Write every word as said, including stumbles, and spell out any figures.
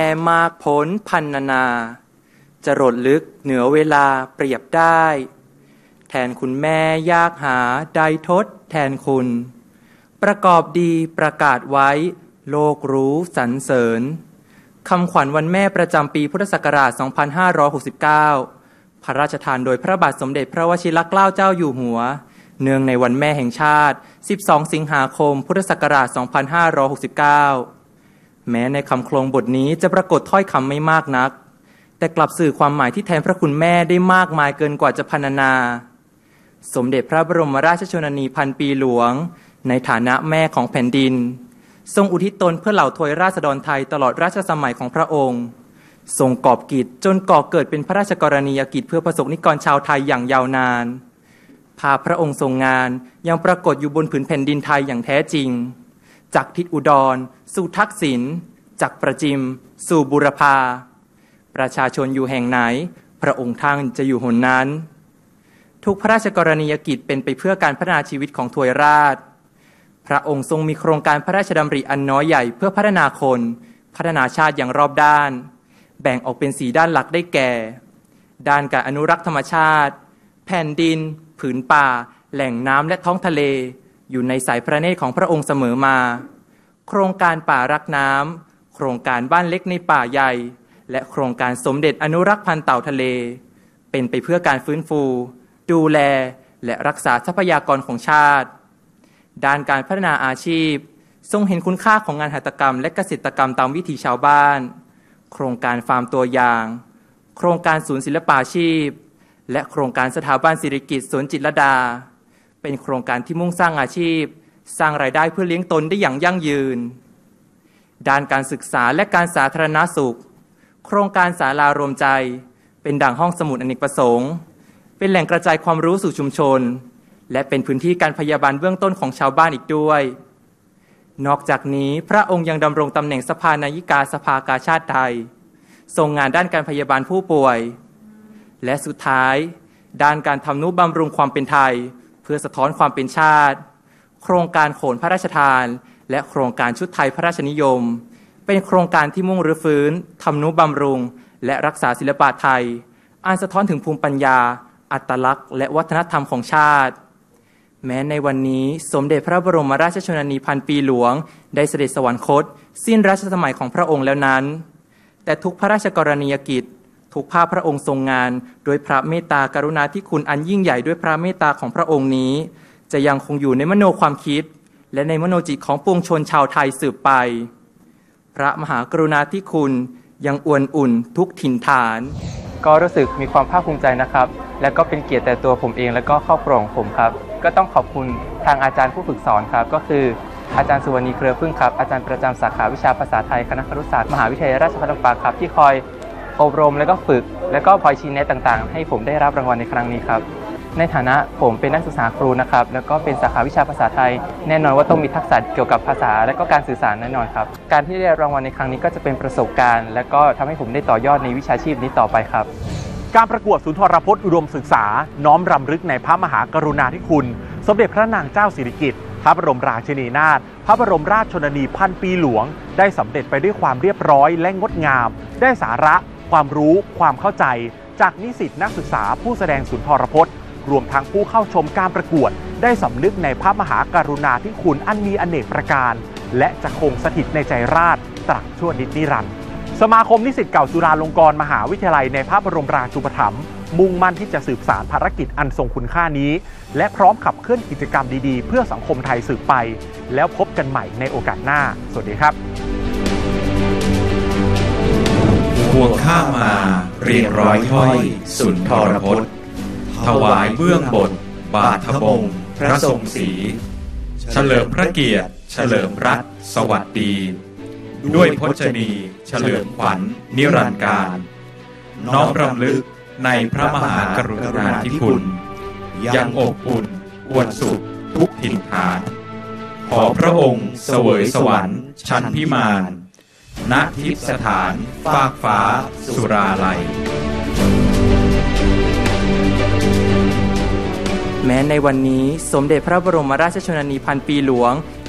มากพ้นพันนานาจรดลึกเหนือเวลาเปรียบได้แทนคุณแม่ยากหาใดทดแทนคุณประกอบดีประกาศไว้โลกรู้สรรเสริญคำขวัญวันแม่ประจำปีพุทธศักราช สองพันห้าร้อยหกสิบเก้า พระราชทานโดยพระบาทสมเด็จพระวชิรเกล้าเจ้าอยู่หัวเนื่องในวันแม่แห่งชาติ สิบสอง สิงหาคม พุทธศักราช สองพันห้าร้อยหกสิบเก้า แม้ในคำโครงบทนี้จะปรากฏถ้อยคำไม่มากนักแต่กลับสื่อความหมายที่แทนพระคุณแม่ได้มากมายเกินกว่าจะพรรณนาสมเด็จพระบรมราชชนนีพันปีหลวงในฐานะแม่ของแผ่นดินทรงอุทิศตนเพื่อเหล่าทวยราษฎรไทยตลอดราชสมัยของพระองค์ทรงกอบกิจจนก่อเกิดเป็นพระราชกรณียกิจเพื่อประสบนิกรชาวไทยอย่างยาวนานภาพพระองค์ทรงงานยังปรากฏอยู่บนผืนแผ่นดินไทยอย่างแท้จริงจากทิศอุดรสู่ทักษิณจากประจิมสู่บุรพาประชาชนอยู่แห่งไหนพระองค์ท่านจะอยู่หนนั้นทุกพระราชกรณียกิจเป็นไปเพื่อการพัฒนาชีวิตของทวยราชพระองค์ทรงมีโครงการพระราชดำริอันน้อยใหญ่เพื่อพัฒนาคนพัฒนาชาติอย่างรอบด้านแบ่งออกเป็นสี่ด้านหลักได้แก่ด้านการอนุรักษ์ธรรมชาติแผ่นดินผืนป่าแหล่งน้ำและท้องทะเลอยู่ในสายพระเนตรของพระองค์เสมอมาโครงการป่ารักน้ำโครงการบ้านเล็กในป่าใหญ่และโครงการสมเด็จอนุรักษ์พันธุ์เต่าทะเลเป็นไปเพื่อการฟื้นฟูดูแลและรักษาทรัพยากรของชาติด้านการพัฒนาอาชีพทรงเห็นคุณค่าของงานหัตถกรรมและเกษตรกรรมตามวิถีชาวบ้านโครงการฟาร์มตัวอย่างโครงการศูนย์ศิลปาชีพและโครงการสถาบันศิริกิติ์สวนจิตรลดาเป็นโครงการที่มุ่งสร้างอาชีพสร้างรายได้เพื่อเลี้ยงตนได้อย่างยั่งยืนด้านการศึกษาและการสาธารณสุขโครงการศาลารวมใจเป็นดั่งห้องสมุดอเนกประสงค์เป็นแหล่งกระจายความรู้สู่ชุมชนและเป็นพื้นที่การพยาบาลเบื้องต้นของชาวบ้านอีกด้วยนอกจากนี้พระองค์ยังดำรงตำแหน่งสภานายิกาสภากาชาดไทยทรงงานด้านการพยาบาลผู้ป่วยและสุดท้ายด้านการทำนุบำรุงความเป็นไทยเพื่อสะท้อนความเป็นชาติโครงการโขนพระราชทานและโครงการชุดไทยพระราชนิยมเป็นโครงการที่มุ่งรื้อฟื้นทำนุบำรุงและรักษาศิลปะไทยอันสะท้อนถึงภูมิปัญญาอัตลักษณ์และวัฒนธรรมของชาติแม้ในวันนี้สมเด็จพระบรมราชชนนีพันปีหลวงได้เสด็จสวรรคตสิ้นรัชสมัยของพระองค์แล้วนั้นแต่ทุกพระราชกรณียกิจทุกภาพพระองค์ทรงงานโดยพระเมตตากรุณาธิคุณอันยิ่งใหญ่ด้วยพระเมตตาของพระองค์นี้จะยังคงอยู่ในมโนความคิดและในมโนจิตของปวงชนชาวไทยสืบไปพระมหากรุณาธิคุณยังอวนอุ่นทุกถิ่นฐานก็รู้สึกมีความภาคภูมิใจนะครับและก็เป็นเกียรติแต่ตัวผมเองและก็ครอบครัวของผมครับก็ต้องขอบคุณทางอาจารย์ผู้ฝึกสอนครับก็คืออาจารย์สุวรรณีเครือพึ่งครับอาจารย์ประจำสาขาวิชาภาษาไทยคณะครุศาสตร์มหาวิทยาลัยราชภัฏลำปางครับที่คอยอบรมและก็ฝึกและก็คอยชี้แนะต่างๆให้ผมได้รับรางวัลในครั้งนี้ครับในฐานะผมเป็นนักศึกษาครูนะครับแล้วก็เป็นสาขาวิชาภาษาไทยแน่นอนว่าต้องมีทักษะเกี่ยวกับภาษาและก็การสื่อสารแน่นอนครับการที่ได้รางวัลในครั้งนี้ก็จะเป็นประสบการณ์และก็ทำให้ผมได้ต่อยอดในวิชาชีพนี้ต่อไปครับการประกวดสุนทรพจน์อุดมศึกษาน้อมรำลึกในพระมหากรุณาธิคุณสมเด็จพระนางเจ้าสิริกิติ์พระบรมราชินีนาถพระบรมราชชนนีพันปีหลวงได้สำเร็จไปด้วยความเรียบร้อยและงดงามได้สาระความรู้ความเข้าใจจากนิสิตนักศึกษาผู้แสดงสุนทรพจน์รวมทั้งผู้เข้าชมการประกวดได้สำนึกในพระมหากรุณาธิคุณอันมีอเนกประการและจะคงสถิตในใจราษฎร์ตราบชั่วนิจนิรันดร์สมาคมนิสิตเก่าจุฬาลงกรณ์มหาวิทยาลัยในพระบรมราชูปถัมภ์มุ่งมั่นที่จะสืบสานภารกิจอันทรงคุณค่านี้และพร้อมขับเคลื่อนกิจกรรมดีๆเพื่อสังคมไทยสืบไปแล้วพบกันใหม่ในโอกาสหน้าสวัสดีครับควงข้ามมาเรียงร้อยถ้อยสุนทรพจน์ถวายเบื้องบทบาทบงพระทรงศรีเฉลิมพระเกียรติเฉลิมรัตน์สวัสดีด้วยพจนีเฉลิมขวัญนิรันดร์การน้อมรำลึกในพระมหากรุณาธิคุณยังอบอุ่นอวดสุขทุกถิ่นฐานขอพระองค์เสวยสวรรค์ชั้นพิมานณทิพย์สถานฟากฟ้าสุราลัยแม้ในวันนี้สมเด็จพระบรมราชชนนีพันปีหลวง